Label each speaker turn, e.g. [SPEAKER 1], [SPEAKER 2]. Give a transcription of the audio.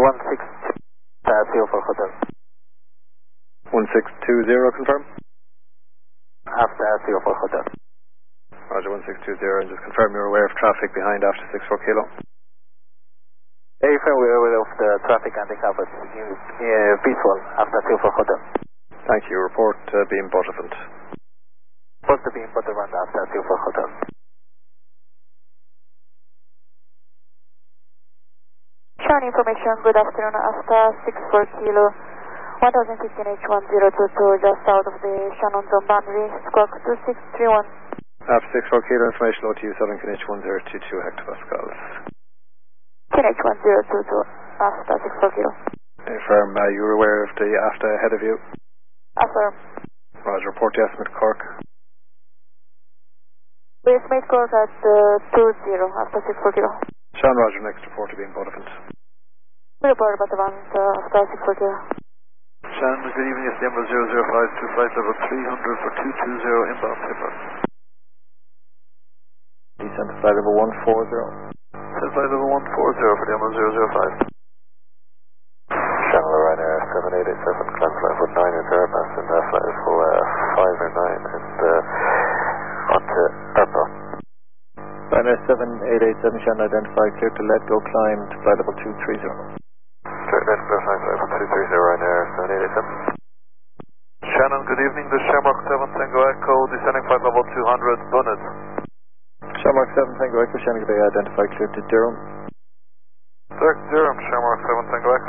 [SPEAKER 1] 162 for Hotel.
[SPEAKER 2] 1620, confirm.
[SPEAKER 1] After for Hotel.
[SPEAKER 2] Roger, 1620, and just confirm you're aware of traffic behind after 64 kilo.
[SPEAKER 1] If we're aware of the traffic and the covers, visual after 24 Hotel.
[SPEAKER 2] Thank you. Report beam Butterfant.
[SPEAKER 1] Report the beam Butterfant after 24 Hotel.
[SPEAKER 3] Shannon information, good afternoon, after 64 kilo, 1015 H1022, just out of the Shannon zone boundary, squawk 2631.
[SPEAKER 2] After 64 kilo, information OTU 7 KNH1022 hectopascals.
[SPEAKER 3] KNH1022, after 64 kilo.
[SPEAKER 2] Confirm you were aware of the AFTA ahead of you.
[SPEAKER 3] Affirm.
[SPEAKER 2] Roger, report the estimate Cork.
[SPEAKER 3] We estimate Cork at 20 after 64 kilo.
[SPEAKER 2] Sean Roger, next report to being Butterfant.
[SPEAKER 3] We report Butterfant after 64 kilo.
[SPEAKER 4] Sean, good evening, it's Denver 005 to flight level 300 for 220 inbound paper.
[SPEAKER 2] Descent to flight level 140.
[SPEAKER 4] Flight level 140 for Denver 005.
[SPEAKER 1] Channel Ryanair 7887, climb flight for 9 is Airbus, and flight is for 5 or 9, and on to Airport.
[SPEAKER 2] Ryanair 7887, Shannon identified, clear to let go, climb to flight level 230.
[SPEAKER 4] Clear to let go, climb flight level 230, Ryanair 7887. Shannon, good evening, this is Shamrock 7 Tango Echo, descending flight level 200, Bunnet.
[SPEAKER 2] Shamrock 7 Tango Echo, Shannon Bay identified, clear to Durham.
[SPEAKER 4] Durham, Shamrock 7 Tango Echo.